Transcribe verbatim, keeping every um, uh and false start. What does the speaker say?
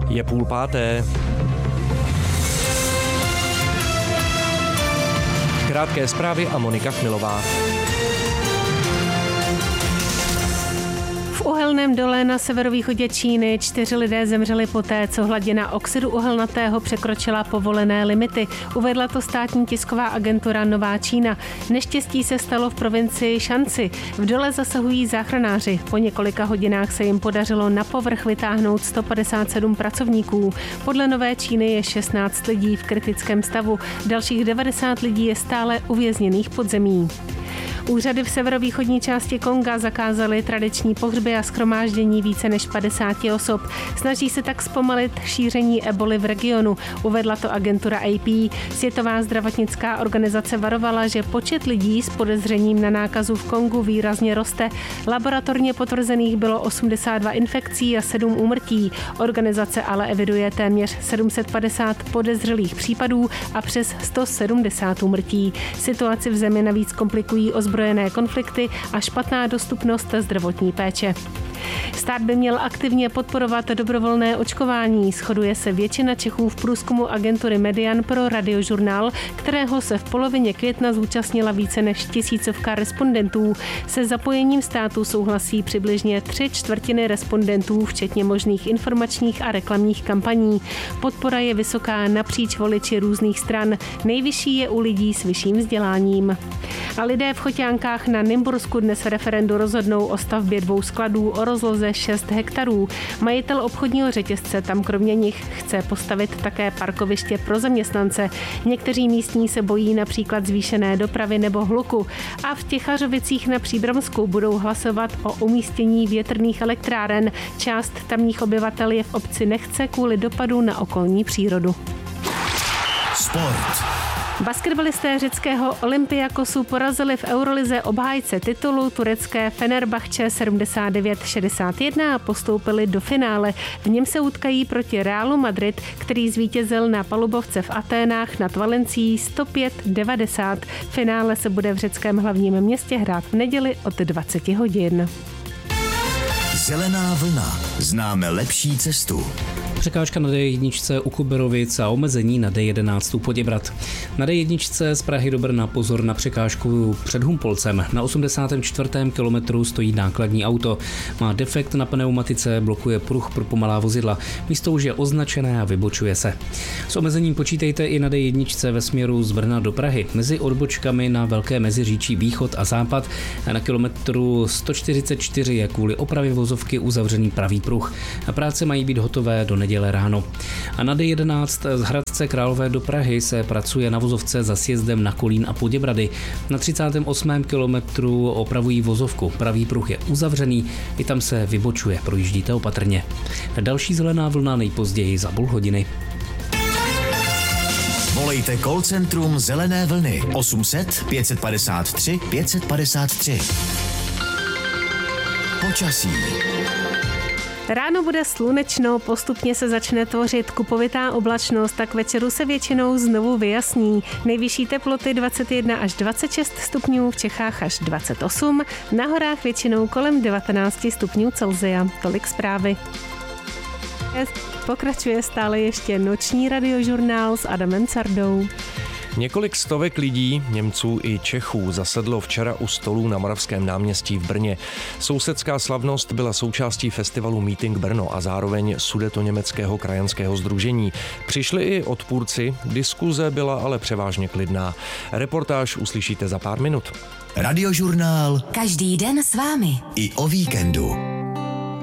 Je půl páté. Krátké zprávy a Monika Chmilová. V uhelném dole na severovýchodě Číny čtyři lidé zemřeli poté, co hladina oxidu uhelnatého překročila povolené limity. Uvedla to státní tisková agentura Nová Čína. Neštěstí se stalo v provincii Šanci. V dole zasahují záchranáři. Po několika hodinách se jim podařilo na povrch vytáhnout sto padesát sedm pracovníků. Podle Nové Číny je šestnáct lidí v kritickém stavu. Dalších devadesát lidí je stále uvězněných pod zemí. Úřady v severovýchodní části Konga zakázaly tradiční pohřby a shromáždění více než padesáti osob. Snaží se tak zpomalit šíření eboly v regionu, uvedla to agentura A P. Světová zdravotnická organizace varovala, že počet lidí s podezřením na nákazu v Kongu výrazně roste. Laboratorně potvrzených bylo osmdesát dva infekcí a sedm úmrtí. Organizace ale eviduje téměř sedm set padesát podezřelých případů a přes sto sedmdesát úmrtí. Situaci v zemi navíc komplikují ozbrojené konflikty a špatná dostupnost zdravotní péče. Stát by měl aktivně podporovat dobrovolné očkování, shoduje se většina Čechů v průzkumu agentury Median pro Radiožurnál, kterého se v polovině května zúčastnila více než tisícovka respondentů. Se zapojením státu souhlasí přibližně tři čtvrtiny respondentů, včetně možných informačních a reklamních kampaní. Podpora je vysoká napříč voliči různých stran. Nejvyšší je u lidí s vyšším vzděláním. A lidé v Choťánkách na Nymbursku dnes v referendu rozhodnou o stavbě dvou skladů o rozloze šest hektarů. Majitel obchodního řetězce tam kromě nich chce postavit také parkoviště pro zaměstnance. Někteří místní se bojí například zvýšené dopravy nebo hluku. A v Těchařovicích na Příbramsku budou hlasovat o umístění větrných elektráren. Část tamních obyvatel je v obci nechce kvůli dopadu na okolní přírodu. Sport. Basketbalisté řeckého Olympiakosu porazili v Eurolize obhájce titulu turecké Fenerbahče sedmdesát devět šedesát jedna a postoupili do finále. V něm se utkají proti Realu Madrid, který zvítězil na palubovce v Aténách nad Valencií sto pět devadesát. Finále se bude v řeckém hlavním městě hrát v neděli od dvacet hodin. Zelená vlna. Známe lepší cestu. Překážka na D jedna u Kuberovic a omezení na D jedenáct u Poděbrad. Na D jedna z Prahy do Brna pozor na překážku před Humpolcem. Na osmdesátém čtvrtém kilometru stojí nákladní auto. Má defekt na pneumatice, blokuje pruh pro pomalá vozidla. Místo už je označené a vybočuje se. S omezením počítejte i na D jedna ve směru z Brna do Prahy. Mezi odbočkami na Velké Meziříčí východ a západ na kilometru sto čtyřicet čtyři je kvůli opravě vozovky uzavřený pravý pruh. A práce mají být hotové do neděle ráno. A na D jedenáct z Hradce Králové do Prahy se pracuje na vozovce za sjezdem na Kolín a Poděbrady. Na třicátém osmém kilometru opravují vozovku. Pravý pruh je uzavřený, i tam se vybočuje, projíždíte opatrně. Další zelená vlna nejpozději za půl hodiny. Volejte call centrum Zelené vlny osm set pět padesát tři pět padesát tři. Počasí. Ráno bude slunečno, postupně se začne tvořit kupovitá oblačnost, tak večeru se většinou znovu vyjasní. Nejvyšší teploty dvacet jedna až dvacet šest stupňů, v Čechách až dvacet osm, na horách většinou kolem devatenáct stupňů Celsia. Tolik zprávy. Pokračuje stále ještě noční radiožurnál s Adamem Cardou. Několik stovek lidí, Němců i Čechů, zasedlo včera u stolů na Moravském náměstí v Brně. Sousedská slavnost byla součástí festivalu Meeting Brno a zároveň Sudetoněmeckého krajanského sdružení. Přišli i odpůrci, diskuze byla ale převážně klidná. Reportáž uslyšíte za pár minut. Radiožurnál. Každý den s vámi. I o víkendu.